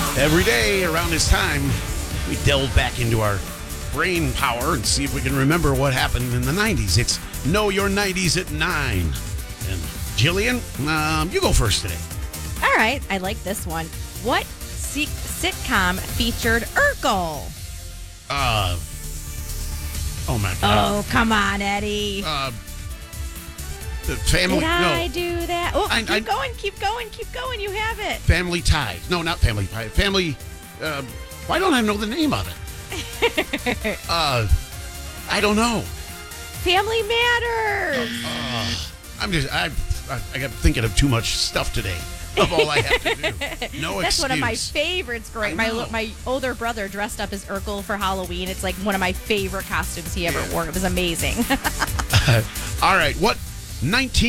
Every day around this time, we delve back into our brain power and see if we can remember what happened in the 90s. It's Know Your 90s at 9. And Jillian, you go first today. All right, I like this one. What sitcom featured Urkel? Oh my God. Oh, come on, Eddie. The family. Did I do that? Oh, I- keep going. You have it. Family Ties. No, not Family Ties. Family. Why don't I know the name of it? I don't know. Family Matters. I got thinking of too much stuff today. Of all I have to do. No That's excuse. one of my favorites. Great. My older brother dressed up as Urkel for Halloween. It's like one of my favorite costumes he ever wore. It was amazing. All right. What 19